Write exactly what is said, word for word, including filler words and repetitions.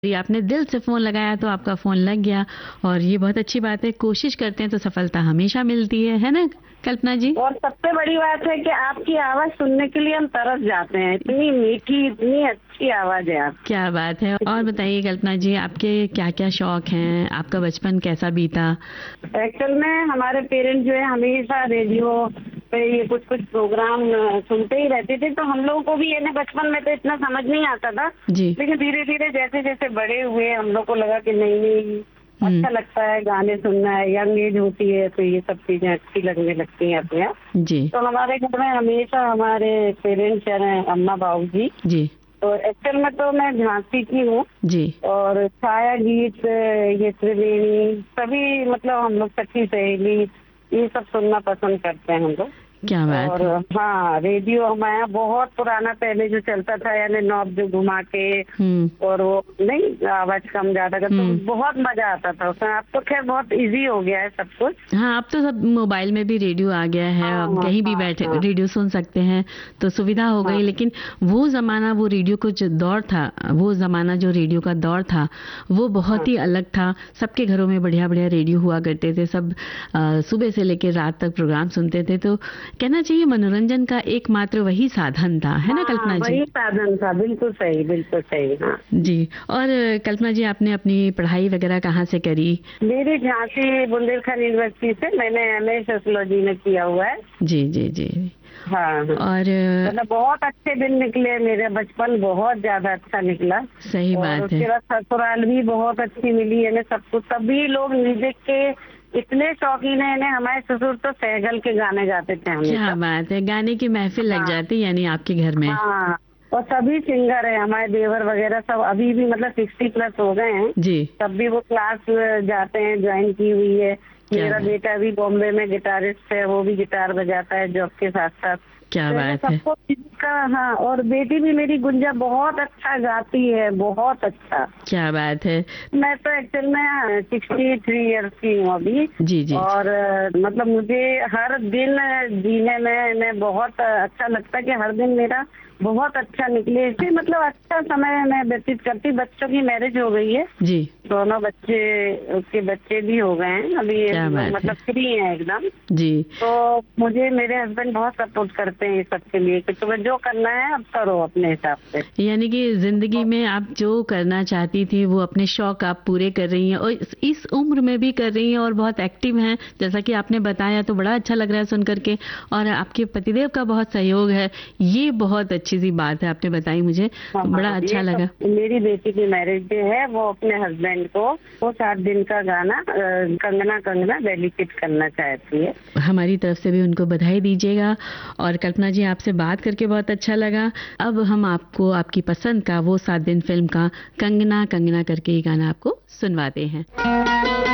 ये आपने दिल से फ़ोन लगाया तो आपका फ़ोन लग गया और ये बहुत अच्छी बात है। कोशिश करते हैं तो सफलता हमेशा मिलती है, है ना कल्पना जी? और सबसे बड़ी बात है कि आपकी आवाज सुनने के लिए हम तरस जाते हैं। इतनी मीठी, इतनी अच्छी आवाज है आप। क्या बात है। और बताइए कल्पना जी, आपके क्या-क्या शौक हैं? आपका बचपन कैसा बीता? एक्चुअल में हमारे पेरेंट्स जो है हमेशा रेडियो पे ये कुछ कुछ प्रोग्राम सुनते ही रहते थे, तो हम लोगों को भी ये ना बचपन में तो इतना समझ नहीं आता था। जी। लेकिन धीरे धीरे जैसे जैसे बड़े हुए हम लोग को लगा कि नहीं नहीं अच्छा लगता है गाने सुनना है। यंग एज होती है तो ये सब चीजें अच्छी लगने लगती हैं अपने आप। जी। तो हमारे घर में हमेशा हमारे पेरेंट्स हैं, अम्मा बाबू जी। जी। तो एक्चुअल में तो मैं झांसी की हूँ। जी। और छाया गीत, ये त्रिवेणी, सभी मतलब हम लोग सखी सहेली ये सब सुनना पसंद करते हैं हम लोग। क्या बात और है। हाँ, रेडियो हमारा बहुत पुराना पहले जो चलता था, यानी नॉब जो घुमा के हम्म। और वो नहीं आवाज कम ज्यादा कर, तो बहुत मजा आता था उसमें। अब तो खैर बहुत इजी हो गया है सब कुछ। हाँ, अब तो सब मोबाइल में भी रेडियो आ गया है। हाँ, अब कहीं भी हाँ, बैठे हाँ, रेडियो सुन सकते हैं तो सुविधा हो हाँ, गई। लेकिन वो जमाना, वो रेडियो को जो दौर था, वो जमाना जो रेडियो का दौर था, वो बहुत हाँ, ही अलग था। सबके घरों में बढ़िया बढ़िया रेडियो हुआ करते थे। सब अ, सुबह से लेकर रात तक प्रोग्राम सुनते थे। तो कहना चाहिए मनोरंजन का एकमात्र वही साधन था, है ना हाँ, कल्पना जी? वही साधन था। बिल्कुल सही, बिल्कुल सही। हाँ जी। और कल्पना जी, आपने अपनी पढ़ाई वगैरह कहाँ से करी? मेरी झांसी बुंदेलखंड यूनिवर्सिटी से मैंने एम ए सोशियोलॉजी में किया हुआ है। जी जी जी। हाँ हाँ। और मतलब बहुत अच्छे दिन निकले, मेरे बचपन बहुत ज्यादा अच्छा निकला। सही और बात है। उसके बाद ससुराल भी बहुत अच्छी मिली है सब कुछ। सभी लोग म्यूजिक के इतने शौकीन है। हमारे ससुर तो सहगल के गाने गाते थे हमेशा। क्या बात है। गाने की महफिल लग हाँ, जाती यानी आपके घर में? हाँ। और सभी सिंगर है हमारे देवर वगैरह सब अभी भी मतलब सिक्सटी प्लस हो गए हैं। जी। तब भी वो क्लास जाते हैं, ज्वाइन की हुई है। मेरा बात? बेटा भी बॉम्बे में गिटारिस्ट है, वो भी गिटार बजाता है जॉब के साथ साथ। क्या तो बात है। सबको का हाँ। और बेटी भी मेरी गुंजा बहुत अच्छा गाती है, बहुत अच्छा। क्या बात है। मैं तो एक्चुअल में सिक्सटी थ्री ईयर्स की हूँ अभी। जी जी। और अ, मतलब मुझे हर दिन जीने में मैं बहुत अच्छा लगता है कि हर दिन मेरा बहुत अच्छा निकले। इससे मतलब अच्छा समय मैं व्यतीत करती। बच्चों की मैरिज हो गई है। जी। दोनों बच्चे, उसके बच्चे भी हो गए हैं अभी। क्या बात मतलब फ्री हैं एकदम। जी। तो मुझे मेरे हस्बैंड बहुत सपोर्ट करते हैं इस सब के लिए कि तुम्हें जो करना है अब करो अपने हिसाब से। यानी कि जिंदगी में आप जो करना चाहती थी वो अपने शौक आप पूरे कर रही हैं और इस, इस उम्र में भी कर रही हैं और बहुत एक्टिव हैं, जैसा कि आपने बताया। तो बड़ा अच्छा लग रहा है सुन करके। और आपके पतिदेव का बहुत सहयोग है, ये बहुत अच्छी सी बात है आपने बताई मुझे। हाँ, बड़ा हाँ, अच्छा लगा। मेरी बेटी की मैरिज डे है, वो अपने हस्बैंड को वो सात दिन का गाना अ, कंगना कंगना डेडिकेट करना चाहती है। हमारी तरफ से भी उनको बधाई दीजिएगा। और कल्पना जी, आपसे बात करके बहुत अच्छा लगा। अब हम आपको आपकी पसंद का वो सात दिन फिल्म का कंगना कंगना करके ये गाना आपको सुनवाते हैं।